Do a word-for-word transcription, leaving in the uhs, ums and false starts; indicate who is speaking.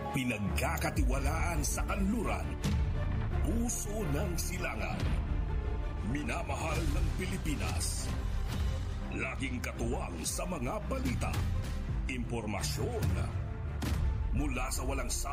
Speaker 1: Pinagkakatiwalaan sa kanluran. Puso ng silangan. Minamahal ng Pilipinas. Laging katuwang sa mga balita. Impormasyon mula sa walang